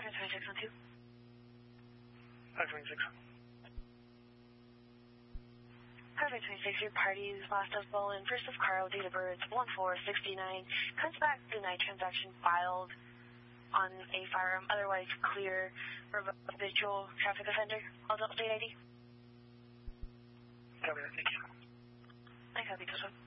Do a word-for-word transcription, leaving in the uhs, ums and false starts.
Sergeant twenty-six one two. five twenty-six. Perfect twenty-six, your party's last of Bolin, first of Carl, date of birth one four sixty-nine, comes back denied transaction filed on a firearm, otherwise clear, habitual traffic offender, adult state I D. Copy that, thank you. I copy this one.